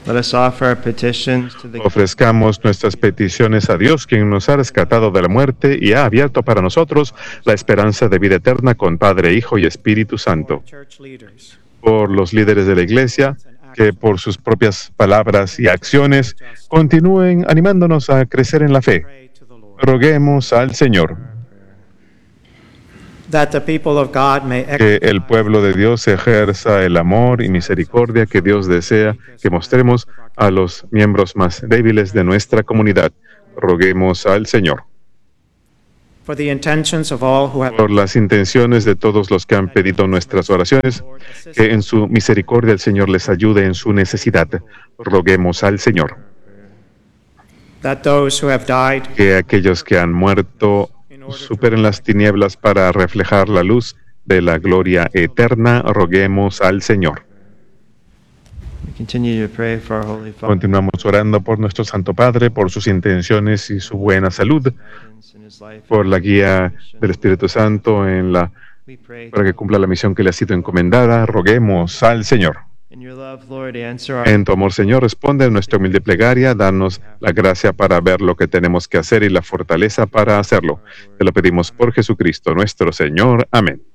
Let us offer our petitions to the Ofrezcamos nuestras peticiones a Dios, quien nos ha rescatado de la muerte y ha abierto para nosotros la esperanza de vida eterna con Padre, Hijo y Espíritu Santo. church leaders. Por los líderes de la Iglesia, que por sus propias palabras y acciones continúen animándonos a crecer en la fe. Pray to the Lord. Roguemos al Señor That the people of God may que el pueblo de Dios ejerza el amor y misericordia que Dios desea que mostremos a los miembros más débiles de nuestra comunidad. Roguemos al Señor for the intentions of all who have por las intenciones de todos los que han pedido nuestras oraciones, que en su misericordia el Señor les ayude en su necesidad. Roguemos al Señor that those who have died que aquellos que han muerto superen las tinieblas para reflejar la luz de la gloria eterna. Roguemos al Señor. we continue to pray for our Holy Father Continuamos orando por nuestro Santo Padre, por sus intenciones y su buena salud, in his life. por la guía del Espíritu Santo We pray para que cumpla la misión que le ha sido encomendada. Roguemos al Señor. in your love, Lord, answer our En tu amor, Señor, responde a nuestra humilde plegaria. Danos la gracia para ver lo que tenemos que hacer y la fortaleza para hacerlo. Te lo pedimos por Jesucristo, nuestro Señor. Amén.